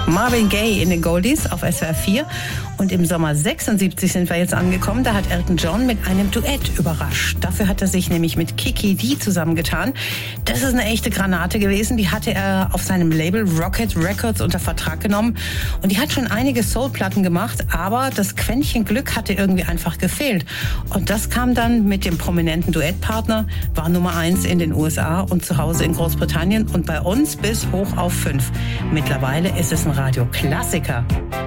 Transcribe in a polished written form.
Marvin Gaye in den Goldies auf SWR 4. Und im Sommer 76 sind wir jetzt angekommen. Da hat Elton John mit einem Duett überrascht. Dafür hat er sich nämlich mit Kiki Dee zusammengetan. Das ist eine echte Granate gewesen. Die hatte er auf seinem Label Rocket Records unter Vertrag genommen. Und die hat schon einige Soul-Platten gemacht. Aber das Quäntchen Glück hatte irgendwie einfach gefehlt. Und das kam dann mit dem prominenten Duettpartner, war Nummer 1 in den USA und zu Hause in Großbritannien und bei uns bis hoch auf 5. Mittlerweile ist es ein Radioklassiker.